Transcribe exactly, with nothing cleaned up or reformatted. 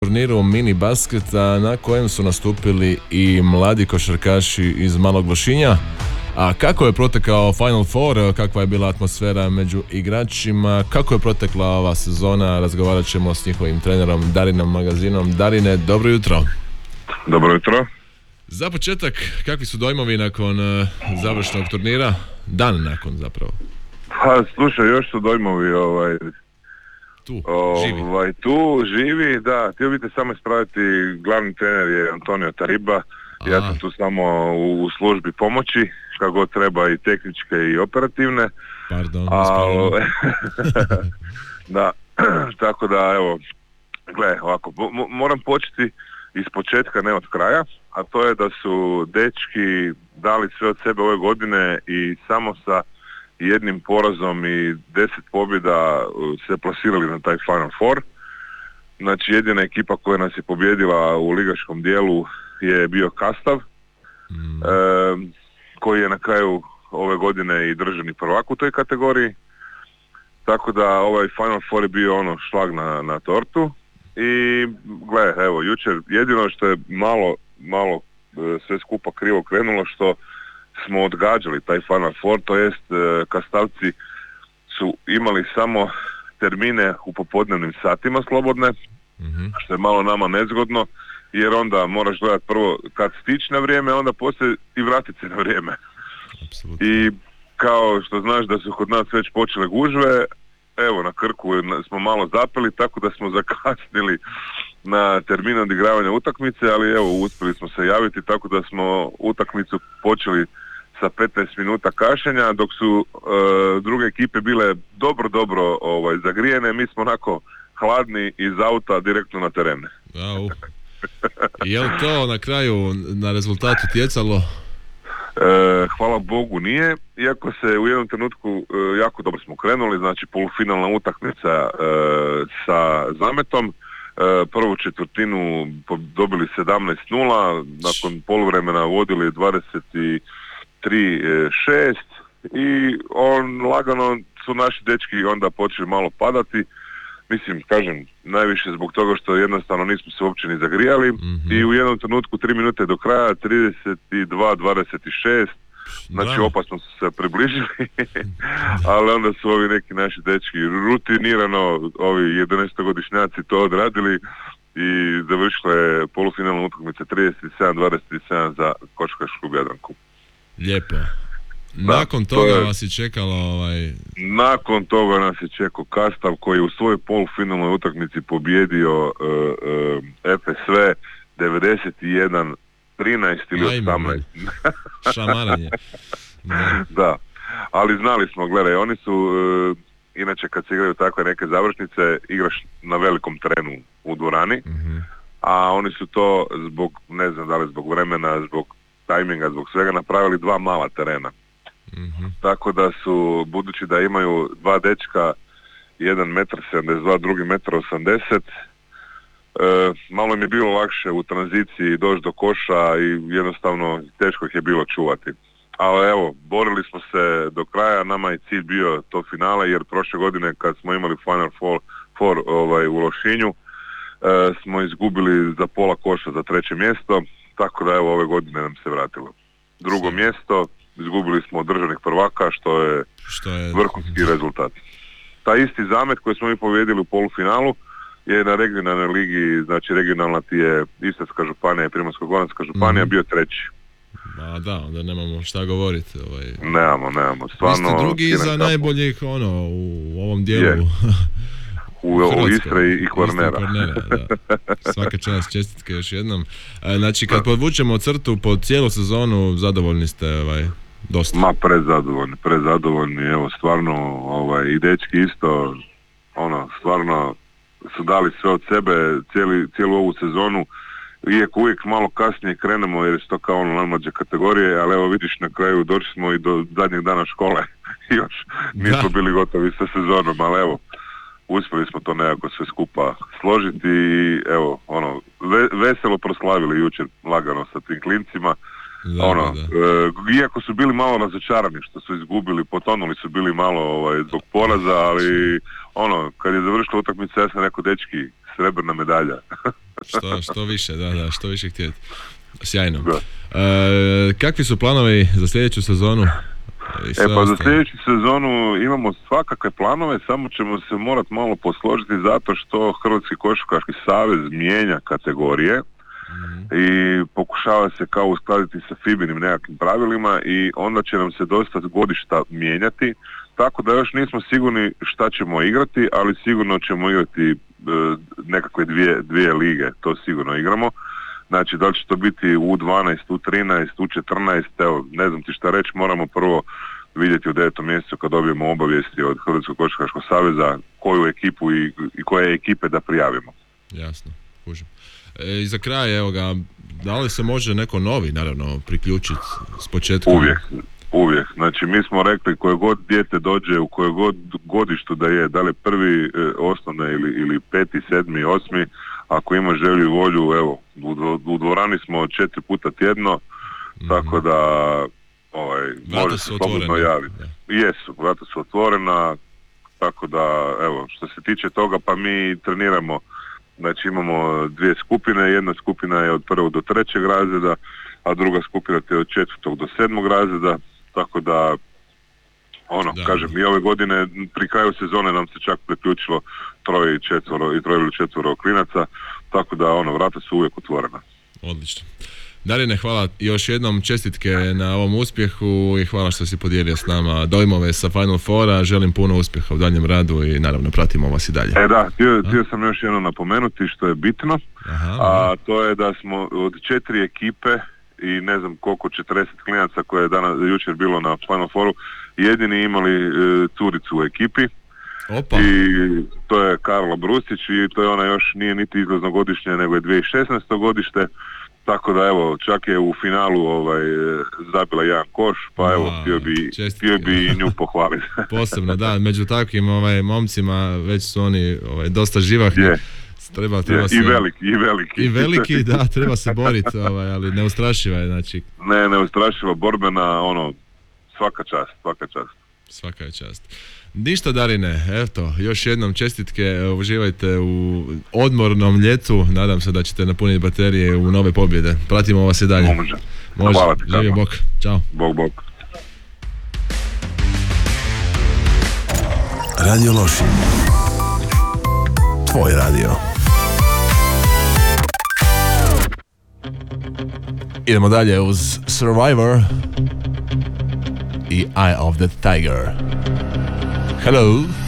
turniru mini basketa na kojem su nastupili i mladi košarkaši iz Malog Lošinja. A kako je protekao Final Four, kakva je bila atmosfera među igračima, kako je protekla ova sezona, razgovarat ćemo s njihovim trenerom Darinom Magazinom. Darine, dobro jutro. Dobro jutro. Za početak, kakvi su dojmovi nakon uh, završnog turnira? Dan nakon zapravo. Pa slušaj, još su dojmovi ovaj, tu, živi. Ovaj, tu živi, da, htio bih te samo ispraviti, glavni trener je Antonio Tariba. Ja sam tu samo u, u službi pomoći, kako god treba, i tehničke i operativne. Pardon, A, da, tako da, evo, gle, ovako, mo- moram početi iz početka, ne od kraja, a to je da su dečki dali sve od sebe ove godine i samo sa jednim porazom i deset pobjeda se plasirali na taj Final Four. Znači, jedina ekipa koja nas je pobjedila u ligaškom dijelu je bio Kastav, mm. e, koji je na kraju ove godine i državni prvak u toj kategoriji. Tako da ovaj Final Four je bio ono šlag na, na tortu. I gle, evo, jučer jedino što je malo, malo e, sve skupa krivo krenulo, što smo odgađali taj Final Four, to jest e, Kastavci su imali samo termine u popodnevnim satima slobodne, mm-hmm. što je malo nama nezgodno, jer onda moraš gledati prvo kad stići na vrijeme, onda poslije i vratiti se na vrijeme. Absolutno. I kao što znaš da su kod nas već počele gužve, evo na Krku smo malo zapeli, tako da smo zakasnili na termin odigravanja utakmice, ali evo uspjeli smo se javiti, tako da smo utakmicu počeli sa petnaest minuta kašnjenja, dok su e, druge ekipe bile dobro, dobro ovaj, zagrijene, mi smo onako hladni iz auta direktno na terene. Au. Je li to na kraju na rezultat utjecalo? E, hvala Bogu nije, iako se u jednom trenutku e, jako dobro smo krenuli, znači polufinalna utakmica e, sa Zametom, e, prvu četvrtinu dobili sedamnaest nula, nakon poluvremena vodili dvadeset tri šest i on lagano su naši dečki onda počeli malo padati. Mislim, kažem, najviše zbog toga što jednostavno nismo se uopće ni zagrijali, mm-hmm. i u jednom trenutku tri minute do kraja, trideset dva dvadeset šest, znači da. Opasno su se približili, ali onda su ovi neki naši dečki rutinirano, ovi jedanaestogodišnjaci to odradili i završila je polufinalna utakmica trideset sedam dvadeset sedam za košarkaški klub Jadranku. Lijepo. Nakon da, toga to je, vas je čekalo ovaj... Nakon toga nas je čekao Kastav koji je u svojoj polufinalnoj utakmici pobjedio uh, uh, F S V devedeset jedan trinaest ili osamnaest. Šamaranje. Da. Da, ali znali smo, gledaj, oni su, uh, inače kad se igraju takve neke završnice, igraš na velikom terenu u dvorani, mm-hmm. a oni su to zbog, ne znam da li zbog vremena, zbog tajminga, zbog svega napravili dva mala terena. Mm-hmm. Tako da su, budući da imaju dva dečka, jedan metar sedamdeset dva, drugi metar osamdeset, e, malo im je bilo lakše u tranziciji doći do koša i jednostavno teško ih je bilo čuvati. Ali evo, borili smo se do kraja, nama je cilj bio to finale, jer prošle godine kad smo imali Final Four, four ovaj, u Lošinju, e, smo izgubili za pola koša za treće mjesto, tako da evo ove godine nam se vratilo. Drugo Sim. mjesto, izgubili smo od državnih prvaka, što je, što je vrhunski rezultat. Ta isti Zamet koji smo mi pobjedili u polufinalu je na regionalnoj ligi, znači regionalna ti je Istarska županija i Primorsko-goranska županija, mm-hmm. bio treći. A da, onda nemamo šta govoriti. Ovaj... Nemamo, nemamo. Stvarno, vi ste drugi za najboljih ono, u ovom dijelu. U, u Istre i Kvarnera. Da. Svaka čast, čestitke još jednom. Znači, kad podvučemo crtu po cijelu sezonu, zadovoljni ste ovaj, dosta? Ma, prezadovoljni, prezadovoljni. Evo, stvarno, ovaj, i dečki isto, ono, stvarno su dali sve od sebe cijeli, cijelu ovu sezonu. Iako uvijek malo kasnije krenemo, jer je to kao ono najmlađe kategorije, ali evo vidiš, na kraju došli smo i do zadnjeg dana škole. Još nismo da. bili gotovi sa sezonom, ali evo, uspjeli smo to nekako sve skupa složiti i evo, ono, ve, veselo proslavili jučer lagano sa tim klincima. Da, ono, da. E, iako su bili malo razočarani što su izgubili, potonuli su bili malo ovaj, zbog poraza, ali ono, kad je završila utakmica, ja sam rekao, dečki, srebrna medalja. što, što više, da, da, što više htjeti. Sjajno. Da. E, kakvi su planovi za sljedeću sezonu? E pa za sljedeću sezonu imamo svakakve planove, samo ćemo se morati malo posložiti zato što Hrvatski košarkaški savez mijenja kategorije mm-hmm. i pokušava se kao uskladiti sa FIBA-inim nekakvim pravilima i onda će nam se dosta godišta mijenjati, tako da još nismo sigurni šta ćemo igrati, ali sigurno ćemo igrati e, nekakve dvije, dvije lige, to sigurno igramo. Znači, da li će to biti U dvanaest, U trinaest, U četrnaest, evo, ne znam ti šta reći, moramo prvo vidjeti u devetom mjesecu kad dobijemo obavijesti od Hrvatskog košarkaškog saveza koju ekipu i, i koje ekipe da prijavimo. Jasno, kužim. E, I za kraj, evo ga, da li se može neko novi, naravno, priključiti s početka? Uvijek, uvijek. Znači, mi smo rekli koje god dijete dođe u koje god godištu da je, da li prvi, e, osnovne ili, ili peti, sedmi, osmi, ako ima želju i volju, evo, u, u dvorani smo četiri puta tjedno, mm-hmm. tako da ovaj, može se slobodno javiti. Da. Jesu, vrata su otvorena, tako da, evo, što se tiče toga, pa mi treniramo, znači imamo dvije skupine, jedna skupina je od prvog do trećeg razreda, a druga skupina je od četvrtog do sedmog razreda, tako da, ono, da, kažem, i ove godine pri kraju sezone nam se čak priključilo troje i četvoro, i troje ili četvoro klinaca, tako da, ono, vrata su uvijek otvorena. Odlično. Darine, hvala još jednom, čestitke na ovom uspjehu i hvala što si podijelio s nama dojmove sa Final Foura, želim puno uspjeha u daljem radu i naravno pratimo vas i dalje. E da, htio, htio sam još jedno napomenuti što je bitno, aha, a to je da smo od četiri ekipe i ne znam koliko, četrdeset klinaca koje je danas, jučer bilo na Final Fouru, jedini imali e, curicu u ekipi. Opa. I to je Karla Brustić i to je ona još nije niti izlazno godišnje nego je dvije tisuće šesnaesto godište, tako da evo čak je u finalu ovaj, zabila jedan koš, pa evo wow, htio bi, htio bi i nju pohvaliti. Posebno, da, među takvim ovaj, momcima već su oni ovaj, dosta živahni. Yeah. Treba, treba yeah. se... I veliki, i veliki. I veliki, da, treba se boriti, ovaj, ali neustrašiva je, znači... Ne, neustrašiva, borbena, ono, svaka čast, svaka čast. Svaka je čast. Ništa Darine, eto, još jednom čestitke, uživajte u odmornom ljetu, nadam se da ćete napuniti baterije u nove pobjede. Pratimo vas i dalje. Može. Može. Hvala ti. Živio bok. Ćao. Bok, bok. Radio Lošinj. Tvoj radio. Idemo dalje uz Survivor i Eye of the Tiger. Hello.